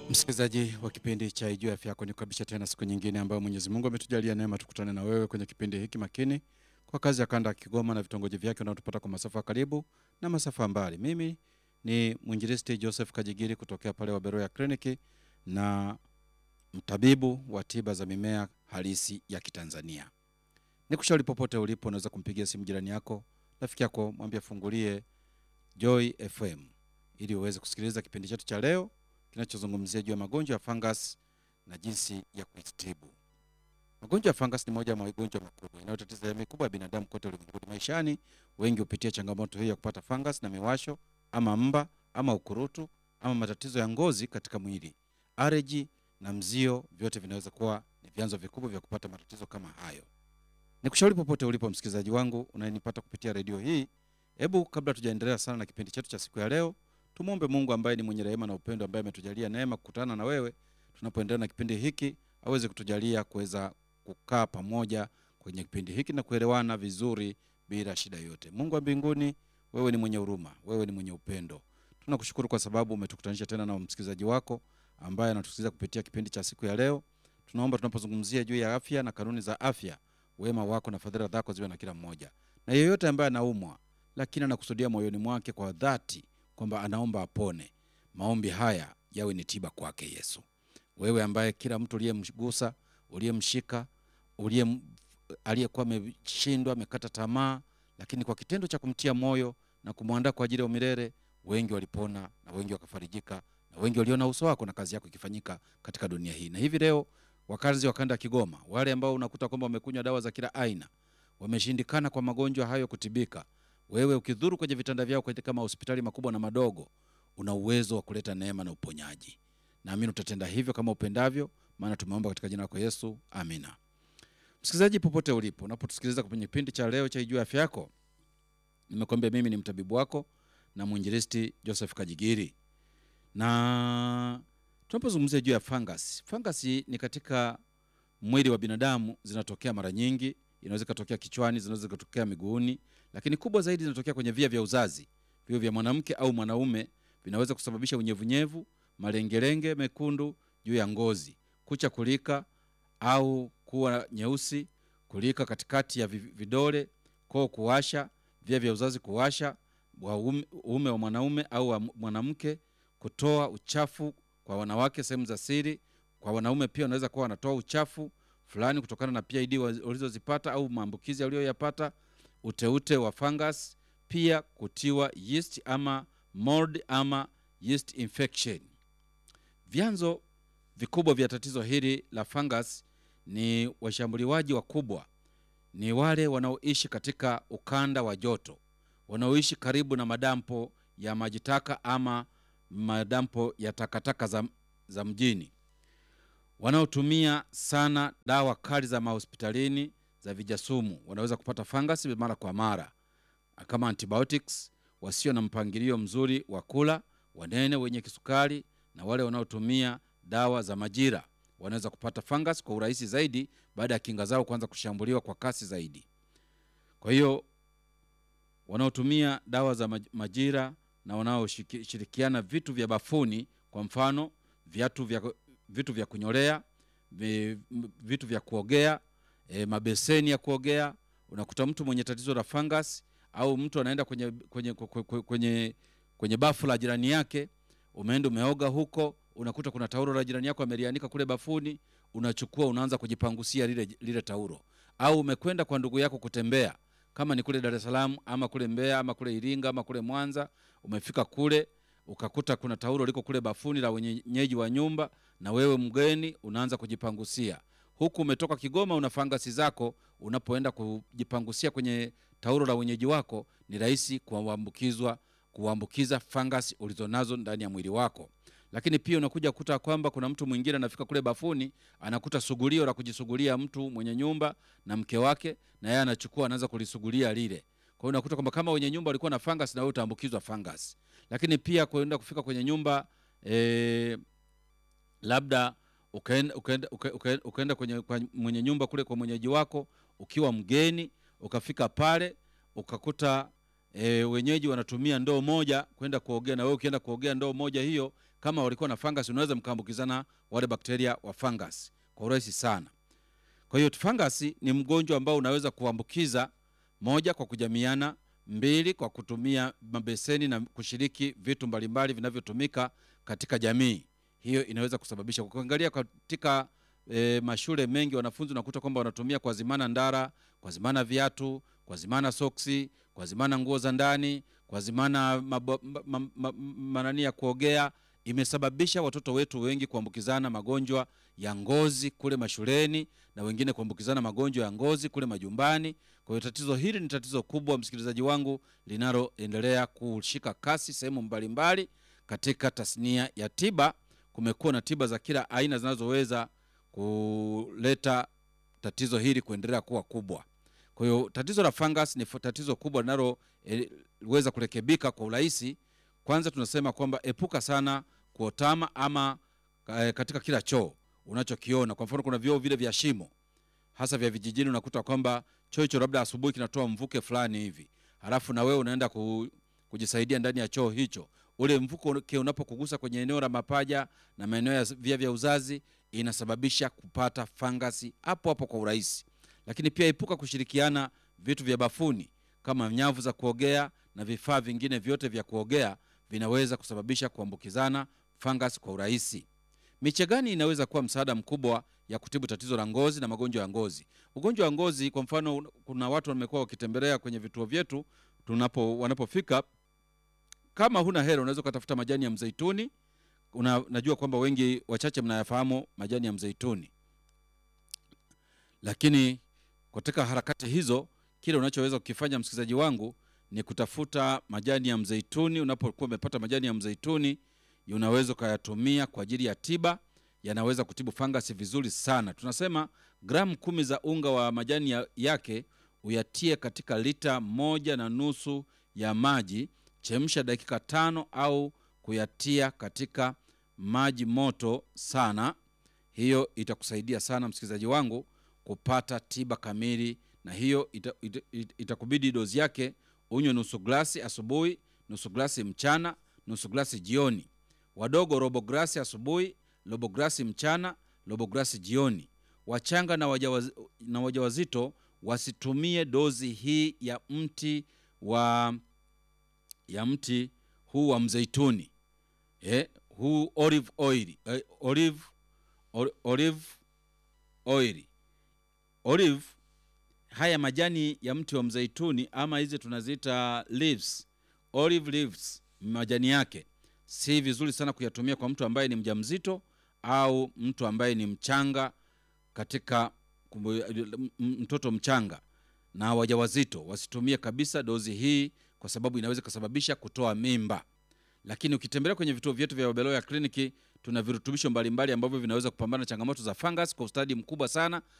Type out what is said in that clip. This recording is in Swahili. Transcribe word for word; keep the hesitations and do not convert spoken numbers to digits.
Msikilizaji wa kipindi cha Ijue Afya Yako, nikukaribisha tena siku nyingine ambayo Mwenyezi Mungu ametujalia neema tukutane na wewe kwenye kipindi hiki makini kwa kazi ya kanda ya Kigoma na vitongoji vyake unaotupata kwa masafa karibu na masafa mbali. Mimi ni mwinjilisti Joseph Kajigiri kutokea pale Waberoya Kliniki na mtabibu wa tiba za mimea halisi ya Kitanzania. Nikushauri popote ulipo unaweza kumpigia simu jirani yako, rafiki yako, mwambie fungulie Joy F M ili uweze kusikiliza kipindi chetu cha leo kinachozungumzia juu ya magonjwa ya fungus na jinsi ya kutibu. Magonjwa ya fungus ni moja ya magonjwa makubwa yanayotatiza jamii kubwa ya binadamu kote ulimwenguni. Maishani wengi hupitia changamoto hii ya kupata fungus na miwasho ama mba ama ukurutu ama matatizo ya ngozi katika mwili. Allergy na mzio vyote vinaweza kuwa ni vyanzo vikubwa vya kupata matatizo kama hayo. Nikushauri popote ulipo msikilizaji wangu unayenipata kupitia redio hii, hebu kabla tujaendelea sana na kipindi chetu cha siku ya leo, tumuombe Mungu ambaye ni mwenye rehema na upendo, ambaye ametujalia neema kukutana na wewe tunapoendelea na kipindi hiki, aweze kutujalia kuweza kukaa pamoja kwenye kipindi hiki na kuelewana vizuri bila shida yote. Mungu wa mbinguni, wewe ni mwenye huruma, wewe ni mwenye upendo. Tunakushukuru kwa sababu umetukutanisha tena na msikilizaji wako ambaye anatusikiliza kupitia kipindi cha siku ya leo. Tunaomba tunapozungumzia juu ya afya na kanuni za afya, wema wako na fadhila zako ziwe na kila mmoja. Na yeyote ambaye anaumwa lakini anakusudia moyoni mwake kwa dhati kwamba anaomba apone, maombi haya yawe ni tiba kwake Yesu. Wewe ambaye kila mtu uliyemgusa, uliyemshika, uliyem aliyekuwa ameshindwa, amekata tamaa, lakini kwa kitendo cha kumtia moyo na kumwandaa kwa ajili ya milele, wengi walipona na wengi wakafarijika na wengi waliona uso wako na kazi yako ikifanyika katika dunia hii. Na hivi leo wakazi wa kanda ya Kigoma, wale ambao unakuta kwamba wamekunywa dawa za kila aina, wameshindikana kwa magonjwa hayo kutibika, wewe ukidhuru kwenye vitanda vyao katika mahospitali makubwa na madogo, una uwezo wa kuleta neema na uponyaji. Naamini utatenda hivyo kama upendavyo, maana tumeomba katika jina lako Yesu. Amina. Msikilizaji popote ulipo, unapotusikiliza kwenye kipindi cha leo cha Ijue Afya Yako, nimekwambia mimi ni mtabibu wako na mwinjilisti Joseph Kajigiri. Na tunapozungumzia juu ya fungus, fungus ni katika mwili wa binadamu, zinatokea mara nyingi, inaweza kutokea kichwani, zinaweza kutokea miguuni, lakini kubwa zaidi zinatokea kwenye via vya uzazi. Vio vya mwanamke au mwanaume vinaweza kusababisha unyevunyevu, malengelenge mekundu juu ya ngozi, kucha kulika au kuwa nyeusi, kulika katikati ya vidole, koo kuwasha, via vya uzazi kuwasha, uume wa mwanaume au wa mwanamke, kutoa uchafu kwa wanawake sehemu za siri. Kwa wanaume pia wanaweza kuwa wanatoa uchafu fulani kutokana na P I D walizozipata au maambukizi aliyoyapata, uteute wa fungus, pia kutiwa yeast ama mold ama yeast infection. Vyanzo vikubwa vya tatizo hili la fungus ni washambuliwaji wakubwa, ni wale wanaoishi katika ukanda wa joto, wanaoishi karibu na madampo ya majitaka ama madampo ya takataka za, za mjini, wanaotumia sana dawa kali za mahospitalini za vijasumu, wanaweza kupata fungus mara kwa mara kama antibiotics, wasio na mpangilio mzuri wa kula, wanene wenye kisukari, na wale wanaotumia dawa za majira wanaweza kupata fungus kwa urahisi zaidi baada ya kinga zao kuanza kushambuliwa kwa kasi zaidi. Kwa hiyo wanaotumia dawa za majira na wanaoshirikiana vitu vya bafuni, kwa mfano viatu vya vitu vya kunyolea, vitu vya kuogea, e, mabeseni ya kuogea, unakuta mtu mwenye tatizo la fungus au mtu anaenda kwenye kwenye kwenye kwenye, kwenye bafu la jirani yake, umeenda umeoga huko, unakuta kuna taulo la jirani yako amelianika kule bafuni, unachukua unaanza kujipangusia lile lile taulo. Au umekwenda kwa ndugu yako kutembea, kama ni kule Dar es Salaam ama kule Mbeya ama kule Iringa ama kule Mwanza, umefika kule ukakuta kuna taulo liko kule bafuni la wenyeji wa nyumba, na wewe mgeni unaanza kujipangusia. Huku umetoka Kigoma una fangasi zako, unapoenda kujipangusia kwenye taulo la wenyeji wako, ni rahisi kuambukizwa kuambukiza fangasi ulizonazo ndani ya mwili wako. Lakini pia unakuja kukuta kwamba kuna mtu mwingine anafika kule bafuni, anakuta sugulio la kujisugulia mtu mwenye nyumba na mke wake, na yeye anachukua anaanza kulisugulia lile. Kwa hiyo unakuta kwamba kama wenye nyumba walikuwa na fangasi, na wewe utaambukizwa fangasi. Lakini pia kwenda kufika kwenye nyumba e, labda ukaenda ukaenda ukaenda, ukaenda kwenye kwa mwenye nyumba kule kwa mwenyeji wako ukiwa mgeni, ukafika pale ukakuta e, wenyeji wanatumia ndoo moja kwenda kuogea, na wewe ukienda kuogea ndoo moja hiyo kama walikuwa na fungus, unaweza mkaambukizana wale bakteria wa fungus kwa urahisi sana. Kwa hiyo fungus ni mgonjwa ambao unaweza kuambukiza, moja, kwa kujamiana; mbili, kwa kutumia mabeseni na kushiriki vitu mbalimbali vinavyotumika katika jamii. Hiyo inaweza kusababisha. Ukiangalia katika e, mashule mengi, wanafunzi unakuta kwamba wanatumia kwa zimana ndara, kwa zimana viatu, kwa zimana soksi, kwa zimana nguo za ndani, kwa zimana manani ya kuogea. Imesababisha watoto wetu wengi kuambukizana magonjwa ya ngozi kule mashuleni, na wengine kuambukizana magonjwa ya ngozi kule majumbani. Kwa hiyo tatizo hili ni tatizo kubwa, msikilizaji wangu, linaloendelea kushika kasi sehemu mbalimbali katika tasnia ya tiba. Kumekuwa na tiba za kila aina zinazoweza kuleta tatizo hili kuendelea kuwa kubwa. Kwa hiyo tatizo la fungus ni tatizo kubwa linaloweza kurekebika kwa urahisi. Kwanza tunasema kwamba epuka sana kuotama ama e, katika kila choo unachokiona. Kwa mfano, kuna vyoo vile vya shimo, hasa vya vijijini, unakuta kwamba choo hicho labda asubuhi kinatoa mvuke fulani hivi, halafu na wewe unaenda ku, kujisaidia ndani ya choo hicho. Ule mvuke unapokugusa kwenye eneo la mapaja na maeneo ya via vya uzazi, inasababisha kupata fangasi hapo hapo kwa urahisi. Lakini pia epuka kushirikiana vitu vya bafuni kama nyavu za kuogea na vifaa vingine vyote vya kuogea, vinaweza kusababisha kuambukizana fangasi kwa urahisi. Miche gani inaweza kuwa msaada mkubwa ya kutibu tatizo la ngozi na magonjwa ya ngozi? Ugonjwa wa ngozi, kwa mfano, kuna watu wamekuwa wakitembelea kwenye vituo vyetu, tunapo wanapofika, kama huna hela unaweza kutafuta majani ya mzeituni. Una, najua kwamba wengi wachache mnayafahamu majani ya mzeituni. Lakini katika harakati hizo, kile unachoweza kukifanya, msikilizaji wangu, ni kutafuta majani ya mzeituni. Unapokuwa umepata majani ya mzeituni, unaweza kuyatumia kwa ajili ya tiba. Yanaweza kutibu fangasi vizuri sana. Tunasema gramu kumi za unga wa majani ya, yake uyatie katika lita moja na nusu ya maji. Chemsha dakika tano au kuyatia katika maji moto sana. Hiyo itakusaidia sana, msikilizaji wangu, kupata tiba kamili. Na hiyo itakubidi ita, ita, ita dozi yake unywe nusu glasi asubuhi, nusu glasi mchana, nusu glasi jioni. Wadogo robo glasi asubuhi, robo glasi mchana, robo glasi jioni. Wachanga na wajawaz, na wajawazito wasitumie dozi hii ya mti wa ya mti huu wa mzeituni. Eh, huu olive oil, eh, olive olive oil. Olive, haya majani ya mti wa mzeituni, ama hizi tunaziita leaves, olive leaves, majani yake si vizuri sana kuyatumia kwa mtu ambaye ni mjamzito au mtu ambaye ni mchanga, katika mtoto mchanga na wajawazito wasitumie kabisa dozi hii, kwa sababu inaweza kusababisha kutoa mimba. Lakini ukitembelea kwenye vituo vyetu vya Wabeloya kliniki, tuna virutubisho mbalimbali ambavyo vinaweza kupambana na changamoto za fungus kwa ustadi mkubwa sana,